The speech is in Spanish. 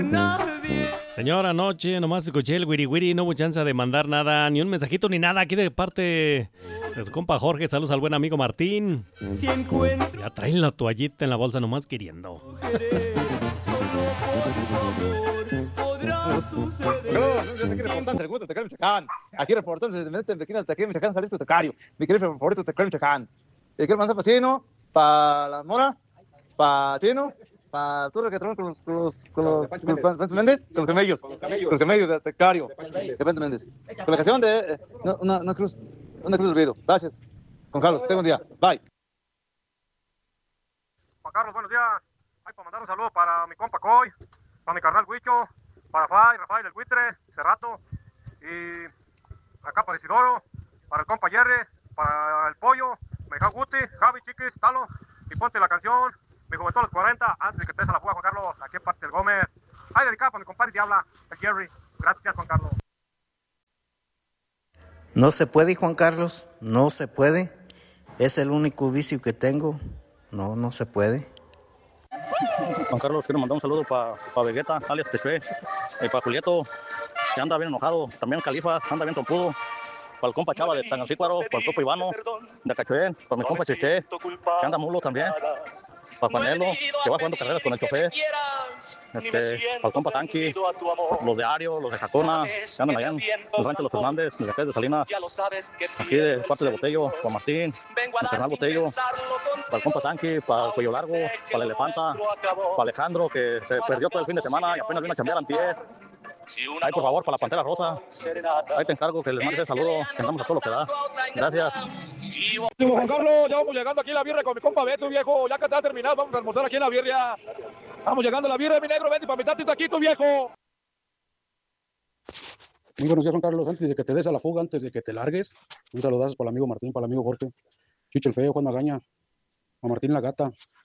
Señor, anoche nomás escuché el wiri wiri, no hubo chance de mandar nada, ni un mensajito ni nada aquí de parte de su compa Jorge. Saludos al buen amigo Martín. Ya traen la toallita en la bolsa nomás queriendo. Aquí reportando desde la esquina del Tequín, Michoacán, Jalisco, Tecario. Mi querido favorito, Tecario, Michoacán. Quiero mandar para Chino, para la Mora, para Chino, para todo lo que trabaja con los Méndez, con los camellos de Tecario, de Pente Méndez. Con la canción de una cruz del ruido. Gracias. Con Carlos, tengo un día. Bye. Juan Carlos, buenos días. Hay para mandar un saludo para mi compa Coy, para mi carnal Huicho, para Rafael el Buitre, Cerrato, y acá para Isidoro, para el compa Jerry, para el Pollo, Meja Guti, Javi, Chiquis, Talo, y ponte la canción, mi juventud a los 40, antes de que empiece la fuga, Juan Carlos, aquí en parte del Gómez. Hay dedicada para mi compadre Diabla, el Jerry. Gracias, Juan Carlos. No se puede, Juan Carlos, no se puede. Es el único vicio que tengo. No se puede. Juan Carlos, quiero mandar un saludo para Vegeta, alias Techue, para Julieto, que anda bien enojado, también Califa, anda bien trompudo, para el compa Chava de Tangancícuaro, para el compa Ivano de Cachuén, para mi compa Cheche, que anda mulo también, para Juanelo, que va jugando carreras con el chofer, para el compa Tanqui, los de Ario, los de Jacona, que andan allá en el rancho de los Fernández, de acá de Salinas, aquí de parte de Botello, para Martín, para Fernando Botello, para el compa Tanqui, para el Cuello Largo, para el Elefanta, para Alejandro, que se perdió todo el fin de semana y apenas vino a cambiar antier. Ay, por favor, para la Pantera Rosa. Ahí te encargo que les mandes el saludo, que andamos a todo lo que da. Gracias. Juan Carlos, ya vamos llegando aquí a la birria con mi compa Beto, viejo. Ya que está terminado, vamos a almorzar aquí en la birria. Vamos llegando a la birria, mi negro, vete para mitad aquí, tu viejo. Muy buenos días, Juan Carlos. Antes de que te des a la fuga, antes de que te largues, un saludazo para el amigo Martín, para el amigo Jorge, Chicho el Feo, Juan Magaña, a Martín la Gata,